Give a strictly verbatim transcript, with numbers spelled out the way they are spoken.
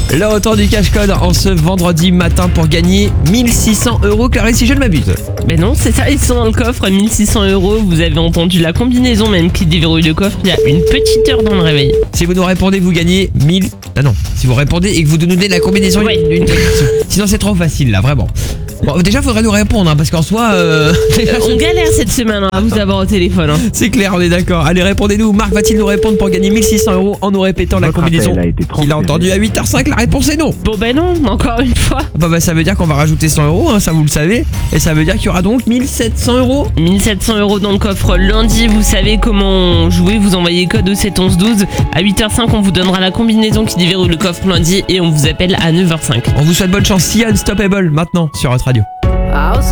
Le retour du cash-code en ce vendredi matin pour gagner mille six cents euros. Clarisse, si je ne m'abuse. Ben non, c'est ça, ils sont dans le coffre, mille six cents euros. Vous avez entendu la combinaison même qui déverrouille le coffre il y a une petite heure dans le réveil. Si vous nous répondez, vous gagnez mille... Ah non, si vous répondez et que vous nous donnez la combinaison... Ouais. Une... Sinon c'est trop facile là, vraiment. Bon, déjà faudrait nous répondre hein, parce qu'en soi... Euh... On galère cette semaine hein, à vous avoir au téléphone. Hein. C'est clair, on est d'accord. Allez, répondez-nous. Marc va-t-il nous répondre pour gagner mille six cents euros en nous répétant la Votre combinaison appel a été Il a entendu à huit heures cinq, la réponse est non. Bon ben non, encore une fois. Bah, bah ça veut dire qu'on va rajouter cent euros, hein, ça vous le savez. Et ça veut dire qu'il y aura donc mille sept cents euros. mille sept cents euros dans le coffre lundi, vous savez comment jouer, vous envoyez code au sept onze douze. À huit heures cinq, on vous donnera la combinaison qui déverrouille le coffre lundi et on vous appelle à neuf heures cinq. On vous souhaite bonne chance. See you Unstoppable maintenant sur Hot Radio.